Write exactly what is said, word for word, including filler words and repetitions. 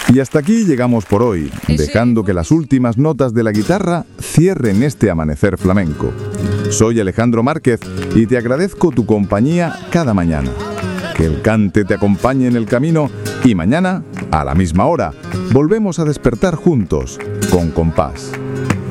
Y hasta aquí llegamos por hoy, dejando que las últimas notas de la guitarra cierren este amanecer flamenco. Soy Alejandro Márquez y te agradezco tu compañía cada mañana. Que el cante te acompañe en el camino y mañana, a la misma hora, volvemos a despertar juntos, con compás.